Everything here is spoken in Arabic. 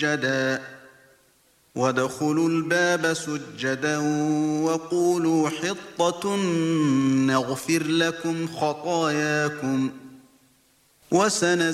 سُجَّدًا وَادْخُلُوا الْبَابَ سُجَّدًا وَقُولُوا حِطَّةٌ نَّغْفِرْ لَكُمْ خَطَايَاكُمْ وَسَنَزِيدُ